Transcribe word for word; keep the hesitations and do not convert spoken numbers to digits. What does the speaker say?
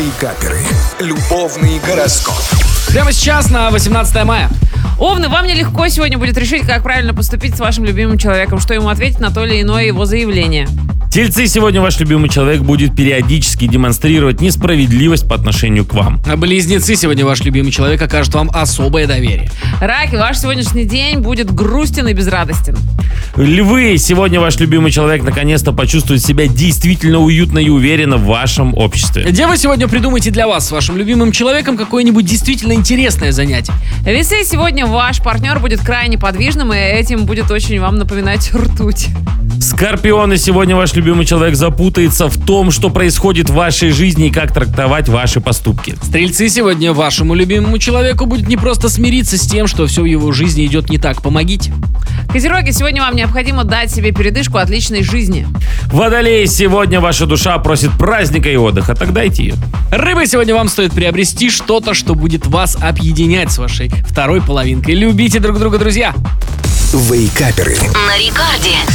Вейкаперы. Любовный гороскоп. Прямо сейчас на восемнадцатое мая. Овны, вам нелегко сегодня будет решить, как правильно поступить с вашим любимым человеком, что ему ответить на то или иное его заявление. Тельцы, сегодня ваш любимый человек будет периодически демонстрировать несправедливость по отношению к вам. А близнецы, сегодня ваш любимый человек окажет вам особое доверие. Раки, ваш сегодняшний день будет грустен и безрадостен. Львы, сегодня ваш любимый человек наконец-то почувствует себя действительно уютно и уверенно в вашем обществе. Девы, сегодня придумайте для вас с вашим любимым человеком какое-нибудь действительно интересное занятие. Весы, сегодня ваш партнер будет крайне подвижным, и этим будет очень вам напоминать ртуть. Скорпионы, сегодня ваш любимый человек запутается в том, что происходит в вашей жизни и как трактовать ваши поступки. Стрельцы, сегодня вашему любимому человеку будет не просто смириться с тем, что все в его жизни идет не так. Помогите. Козероги, сегодня вам необходимо дать себе передышку от личной жизни. Водолеи, сегодня ваша душа просит праздника и отдыха, так дайте ее. Рыбы, сегодня вам стоит приобрести что-то, что будет вас объединять с вашей второй половинкой. Любите друг друга, друзья. Вейкаперы. На рекорде.